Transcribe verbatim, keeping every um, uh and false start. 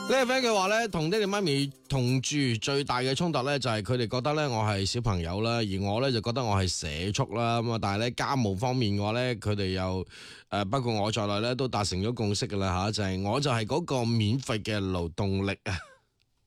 呢個 friend 佢話咧，同爹哋媽咪同住最大嘅衝突咧，就係佢哋覺得咧我係小朋友啦，而我咧就覺得我係社畜啦。咁啊，但係咧家務方面嘅話咧，佢哋又誒，包括我在內咧都達成咗共識噶啦吓，就係、是、我就係嗰個免費嘅勞動力啊。